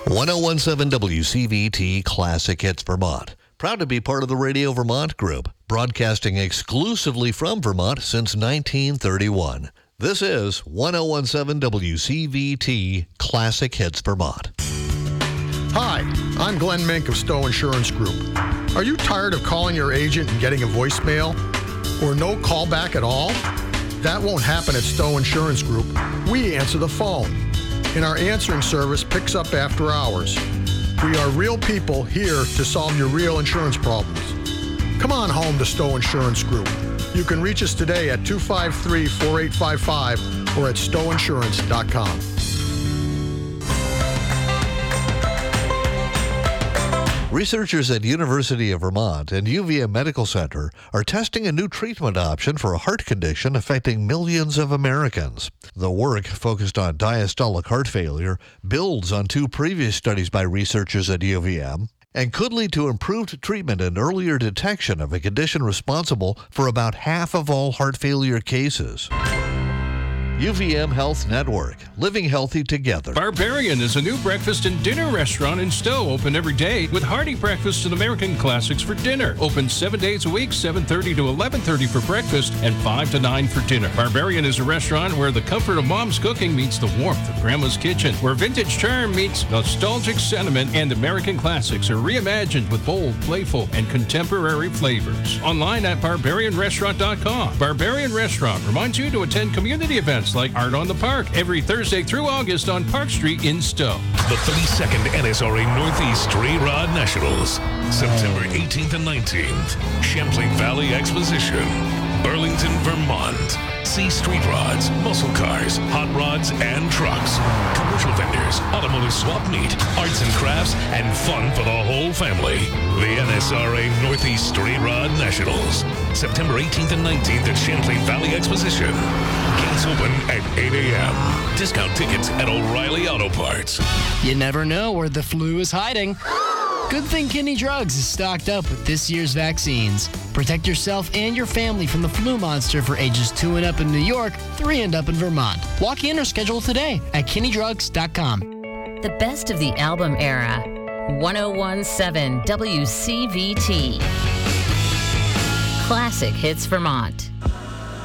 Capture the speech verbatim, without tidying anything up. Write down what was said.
one oh one seven W C V T Classic Hits Vermont. Proud to be part of the Radio Vermont Group, broadcasting exclusively from Vermont since nineteen thirty-one. This is one oh one seven W C V T Classic Hits Vermont. Hi, I'm Glenn Mink of Stowe Insurance Group. Are you tired of calling your agent and getting a voicemail? Or no callback at all? That won't happen at Stowe Insurance Group. We answer the phone, and our answering service picks up after hours. We are real people here to solve your real insurance problems. Come on home to Stowe Insurance Group. You can reach us today at two five three, four eight five five or at stowe insurance dot com. Researchers at University of Vermont and U V M Medical Center are testing a new treatment option for a heart condition affecting millions of Americans. The work, focused on diastolic heart failure, builds on two previous studies by researchers at U V M and could lead to improved treatment and earlier detection of a condition responsible for about half of all heart failure cases. U V M Health Network, living healthy together. Barbarian is a new breakfast and dinner restaurant in Stowe, open every day with hearty breakfast and American classics for dinner. Open seven days a week, seven thirty to eleven thirty for breakfast and five to nine for dinner. Barbarian is a restaurant where the comfort of mom's cooking meets the warmth of grandma's kitchen, where vintage charm meets nostalgic sentiment, and American classics are reimagined with bold, playful, and contemporary flavors. Online at barbarian restaurant dot com. Barbarian Restaurant reminds you to attend community events like Art on the Park every Thursday through August on Park Street in Stowe. The thirty-second N S R A Northeast Stray Rod Nationals, September eighteenth and nineteenth, Champlain Valley Exposition, Burlington, Vermont. See street rods, muscle cars, hot rods, and trucks. Commercial vendors, automotive swap meet, arts and crafts, and fun for the whole family. The N S R A Northeast Stray Rod Nationals, September eighteenth and nineteenth at Champlain Valley Exposition. Gates open at eight a.m. Discount tickets at O'Reilly Auto Parts. You never know where the flu is hiding. Good thing Kinney Drugs is stocked up with this year's vaccines. Protect yourself and your family from the flu monster for ages two and up in New York, three and up in Vermont. Walk in or schedule today at kinney drugs dot com. The best of the album era. one oh one seven W C V T. Classic Hits Vermont.